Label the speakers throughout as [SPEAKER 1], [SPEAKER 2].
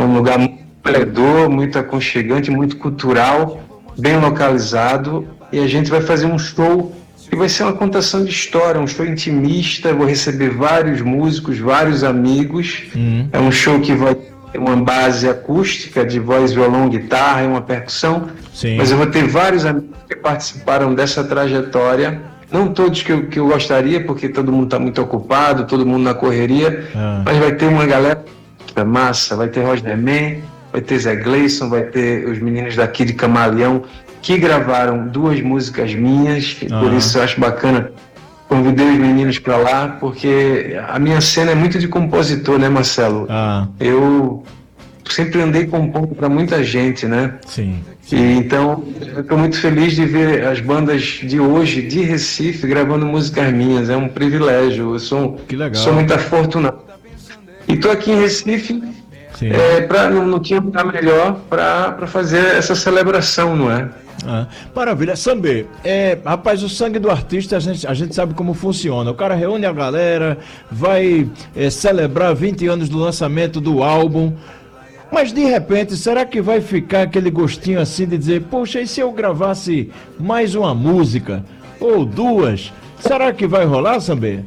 [SPEAKER 1] um lugar muito acolhedor, muito aconchegante, muito cultural, bem localizado, e a gente vai fazer um show que vai ser uma contação de história, um show intimista. Vou receber vários músicos, vários amigos. É um show que vai ter uma base acústica de voz, violão, guitarra e uma percussão.
[SPEAKER 2] Sim.
[SPEAKER 1] Mas eu vou ter vários amigos que participaram dessa trajetória. Não todos que eu gostaria, porque todo mundo está muito ocupado, todo mundo na correria, mas vai ter uma galera massa, vai ter Roger Man, vai ter Zé Gleison, vai ter os meninos daqui de Camaleão, que gravaram 2 músicas minhas, por isso eu acho bacana. Convidei os meninos para lá, porque a minha cena é muito de compositor, né, Marcelo? Eu sempre andei compondo para muita gente, né?
[SPEAKER 2] Sim.
[SPEAKER 1] E então, eu estou muito feliz de ver as bandas de hoje, de Recife, gravando músicas minhas. É um privilégio. Eu sou muito afortunado. E estou aqui em Recife, não tinha lugar melhor para fazer essa celebração, não é?
[SPEAKER 2] Maravilha. Sambê, rapaz, o sangue do artista, a gente sabe como funciona. O cara reúne a galera, vai celebrar 20 anos do lançamento do álbum, mas de repente, será que vai ficar aquele gostinho assim de dizer, poxa, e se eu gravasse mais uma música, ou 2? Será que vai rolar, Sambê?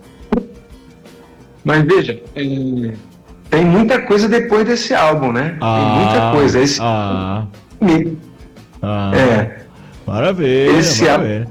[SPEAKER 1] Mas veja, tem muita coisa depois desse álbum, né? Tem muita coisa.
[SPEAKER 2] Maravilha, maravilha.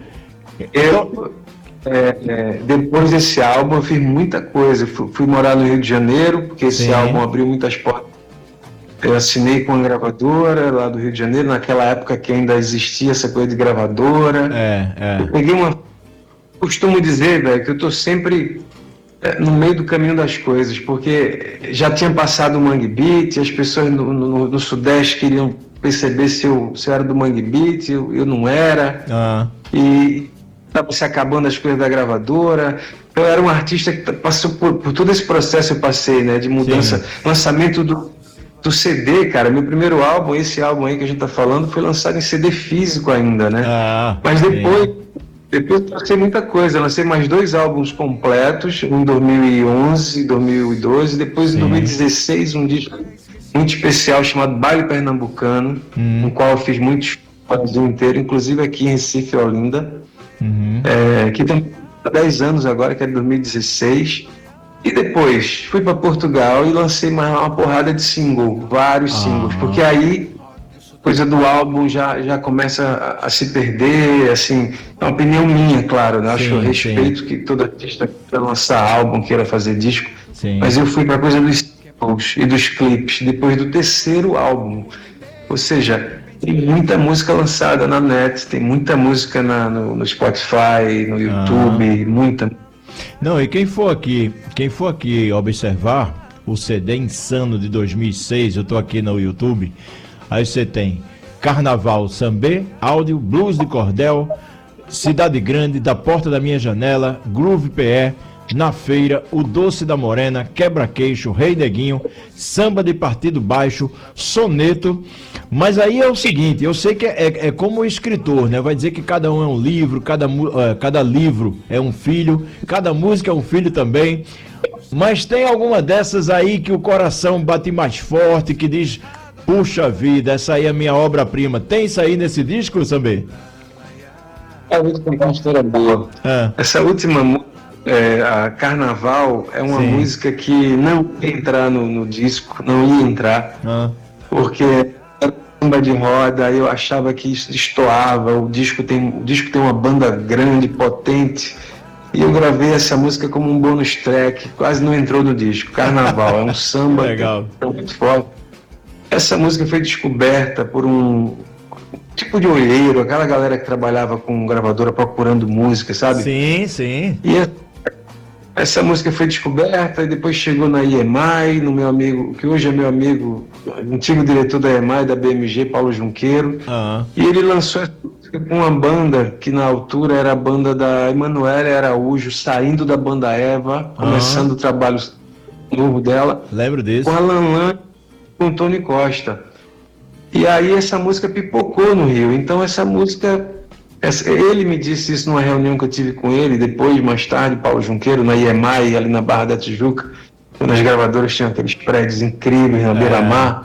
[SPEAKER 1] Depois desse álbum eu fiz muita coisa. Fui morar no Rio de Janeiro, porque esse álbum abriu muitas portas. Eu assinei com uma gravadora lá do Rio de Janeiro, naquela época que ainda existia essa coisa de gravadora. Eu peguei costumo dizer, velho, que eu tô sempre no meio do caminho das coisas, porque já tinha passado o Mangue Beat, as pessoas no Sudeste queriam perceber se eu era do Mangue Beat, eu não era, e estava se acabando as coisas da gravadora. Eu era um artista que passou por todo esse processo, eu passei, né, de mudança. Lançamento do CD, cara, meu primeiro álbum, esse álbum aí que a gente tá falando, foi lançado em CD físico ainda, né? Mas depois eu lancei muita coisa. Eu lancei mais 2 álbuns completos, um em 2011, 2012, depois em 2016 um disco muito especial chamado Baile Pernambucano, no qual eu fiz muitos o Brasil inteiro, inclusive aqui em Recife, Olinda, que tem 10 anos agora, que é de 2016. E depois fui para Portugal e lancei mais uma porrada de vários singles, porque aí coisa do álbum já começa a se perder, assim, é uma opinião minha, claro, né? Eu respeito que todo artista queira lançar álbum, queira fazer disco, mas eu fui para coisa dos singles e dos clipes depois do 3º álbum, ou seja, tem muita música lançada na net, tem muita música no Spotify, no YouTube, muita.
[SPEAKER 2] Não, e quem for aqui observar o CD Insano de 2006, eu tô aqui no YouTube, aí você tem Carnaval, Sambê, Áudio, Blues de Cordel, Cidade Grande, Da Porta da Minha Janela, Groove PE, Na Feira, O Doce da Morena, Quebra-Queixo, Rei Neguinho, Samba de Partido Baixo, Soneto. Mas aí é o seguinte, eu sei que é como o escritor, né? Vai dizer que cada um é um livro, cada livro é um filho, cada música é um filho também. Mas tem alguma dessas aí que o coração bate mais forte, que diz, puxa vida, essa aí é a minha obra-prima. Tem isso aí nesse disco, Sambê?
[SPEAKER 1] Eu vou te contar uma história boa. Essa última música, a Carnaval, é uma música que não ia entrar no disco, não ia entrar, porque era samba de roda, eu achava que isso destoava. O disco tem uma banda grande, potente, e eu gravei essa música como um bônus track, quase não entrou no disco. Carnaval, é um samba
[SPEAKER 2] legal,
[SPEAKER 1] muito forte. Essa música foi descoberta por um tipo de olheiro, aquela galera que trabalhava com gravadora procurando música, sabe?
[SPEAKER 2] Sim.
[SPEAKER 1] E essa música foi descoberta e depois chegou na EMI, no meu amigo, que hoje é meu amigo, antigo diretor da EMI, da BMG, Paulo Junqueiro. E ele lançou essa música com uma banda que na altura era a banda da Emanuele Araújo, saindo da banda Eva, começando o trabalho novo dela.
[SPEAKER 2] Lembro disso.
[SPEAKER 1] Com Alan Lan, com Tony Costa. E aí essa música pipocou no Rio. Então essa música, ele me disse isso numa reunião que eu tive com ele, depois, mais tarde, Paulo Junqueiro, na IEMAI, ali na Barra da Tijuca, quando as gravadoras tinham aqueles prédios incríveis na beira-mar.